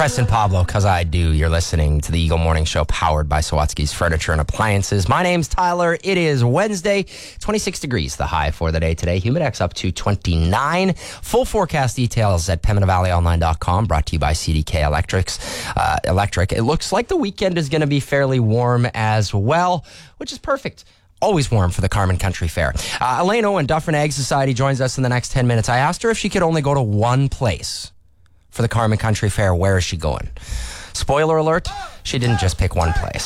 Preston Pablo, because I do. You're listening to the Eagle Morning Show, powered by Sawatsky's Furniture and Appliances. My name's Tyler. It is Wednesday, 26 degrees, the high for the day today. Humidex up to 29. Full forecast details at PembinaValleyOnline.com, brought to you by CDK Electric. It looks like the weekend is going to be fairly warm as well, which is perfect. Always warm for the Carman Country Fair. Elaine Owen, Dufferin Ag Society, joins us in the next 10 minutes. I asked her if she could only go to one place for the Carman Country Fair. Where is she going? Spoiler alert, she didn't just pick one place.